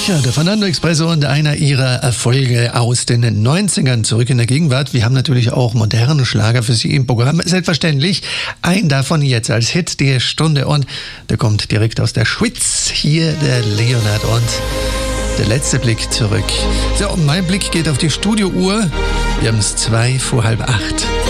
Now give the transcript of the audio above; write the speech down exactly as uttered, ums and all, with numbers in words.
Ja, der Fernando Expresso und einer ihrer Erfolge aus den neunzigern zurück in der Gegenwart. Wir haben natürlich auch moderne Schlager für Sie im Programm. Selbstverständlich. Ein davon jetzt als Hit der Stunde und der kommt direkt aus der Schweiz. Hier der Leonard und der letzte Blick zurück. So, mein Blick geht auf die Studiouhr. Wir haben es zwei vor halb acht.